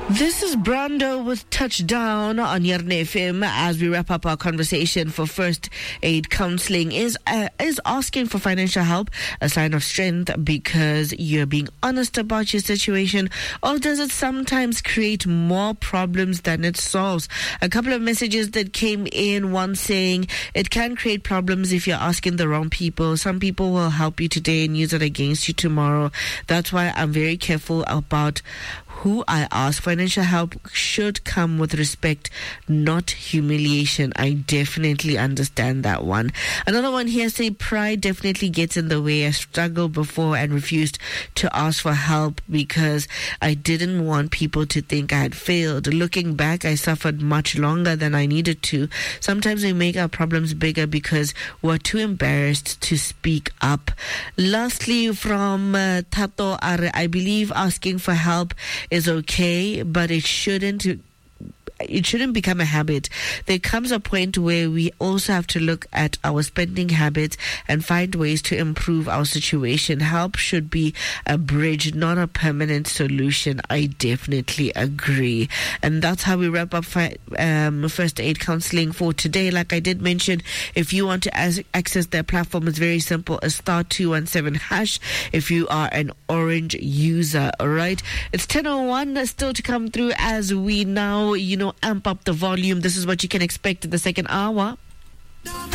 This is Brando with Touchdown on Yarne FM as we wrap up our conversation for first aid counseling. Is asking for financial help a sign of strength because you're being honest about your situation, or does it sometimes create more problems than it solves? A couple of messages that came in, one saying it can create problems if you're asking the wrong people. Some people will help you today and use it against you tomorrow. That's why I'm very careful about who I ask. Financial help should come with respect, not humiliation. I definitely understand that one. Another one here say pride definitely gets in the way. I struggled before and refused to ask for help because I didn't want people to think I had failed. Looking back, I suffered much longer than I needed to. Sometimes we make our problems bigger because we're too embarrassed to speak up. Lastly, from Tato Are, I believe asking for help is okay, but it shouldn't become a habit. There comes a point where we also have to look at our spending habits and find ways to improve our situation. Help should be a bridge, not a permanent solution. I definitely agree. And that's how we wrap up first aid counseling for today. Like I did mention, if you want to access their platform, it's very simple. A *217# if you are an Orange user. All right. It's 10:01 still to come through as we now, amp up the volume. This is what you can expect in the second hour.